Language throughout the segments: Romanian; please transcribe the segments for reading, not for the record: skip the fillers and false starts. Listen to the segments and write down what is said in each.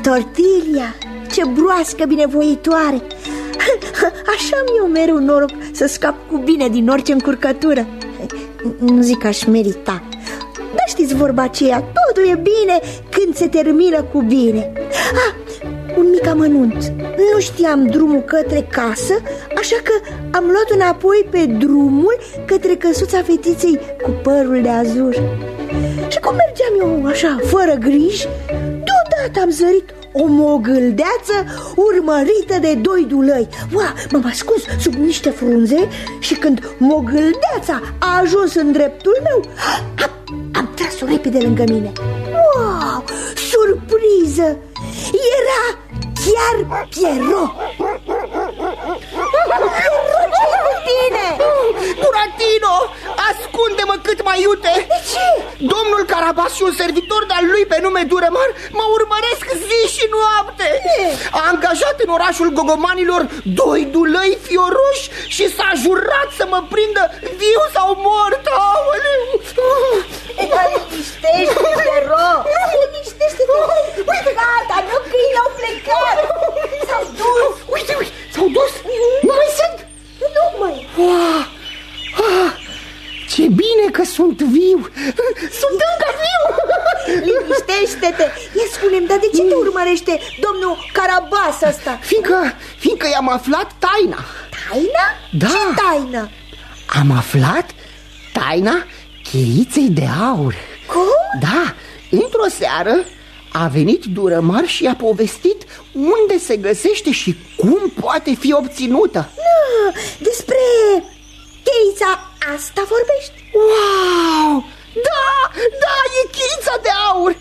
Tortilia, ce broască binevoitoare! Așa-mi eu mereu noroc să scap cu bine din orice încurcătură. Nu zic că aș merita, dar știți vorba aceea, totul e bine când se termină cu bine. Un mic amănunt. Nu știam drumul către casă, așa că am luat înapoi pe drumul către căsuța fetiței cu părul de azur. Și cum mergeam eu așa, fără griji, deodată am zărit o mogâldeață urmărită de doi dulăi. M-am ascuns sub niște frunze și când mogâldeața a ajuns în dreptul meu, am tras-o repede lângă mine. Wow, surpriză! Era chiar Pierrot! Ce-i cu tine? Buratino, ascunde-mă cât mai iute! De ce? Domnul Carabas și un servitor de-al lui pe nume Duremar mă urmăresc zi și noapte. A angajat în orașul Gogomanilor doi dulăi fioroși și s-a jurat să mă prindă viu sau mort. Liniștește-te, Pierrot! Liniștește-te! Gata, nu câini au plecat! S-au dus! Uite, s-au dus! Nu mai sunt! Nu mai! Ce bine că sunt viu! Sunt încă viu! Liniștește-te! Ia spune-mi, dar de ce te urmărește domnul Carabas ăsta? Fiindcă i-am aflat taina. Taina? Da. Ce taină? Am aflat taina cheiței de aur. Cum? Da, într-o seară a venit Duremar și i-a povestit unde se găsește și cum poate fi obținută. Despre cheița asta vorbești? Wow! Da, e cheița de aur.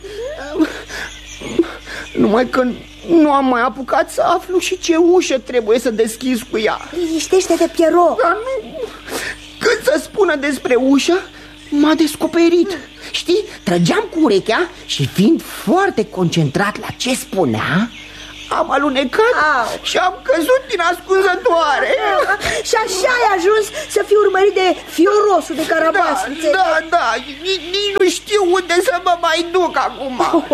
Numai că nu am mai apucat să aflu și ce ușă trebuie să deschizi cu ea. Liniștește-te, Pierrot. Dar nu... Cât să spună despre ușă, m-a descoperit. Știi, trăgeam cu urechea și fiind foarte concentrat la ce spunea, am alunecat și am căzut din ascunzătoare. Și așa ai ajuns să fii urmărit de fiorosul de Carabas. Da, nici nu știu unde să mă mai duc acum.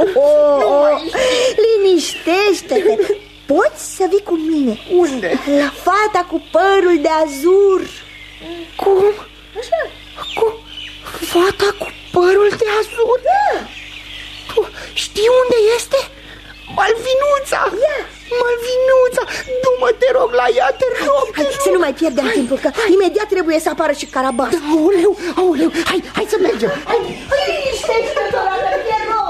Liniștește-te. Poți să vii cu mine. Unde? La fata cu părul de azur. Cum? Așa. Cu fata cu părul de azur? Da. Știi unde este? Malvinuța! Malvinuța! Du-mă, te rog, la ea, te rog! Hai, să nu mai pierdem timpul, că imediat trebuie să apară și Carabas. Da, aoleu, hai să mergem! Hai, liniștește-te, Pierrot!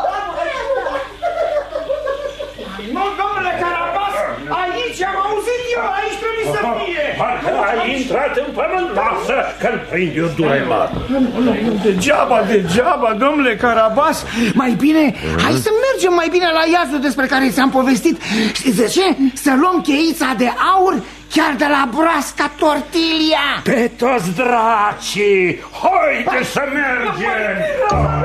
Nu, domnule Carabas, aici am auzit eu, aici trebuie să fie! Parcă ai intrat în pământ, lasă că-l prind eu Duremar. Degeaba, domnule Carabas. Mai bine, hai să mergem mai bine la iazul despre care ți-am povestit. Știți de ce? Să luăm cheița de aur chiar de la broasca Tortilia. Pe toți dracii, haide să mergem!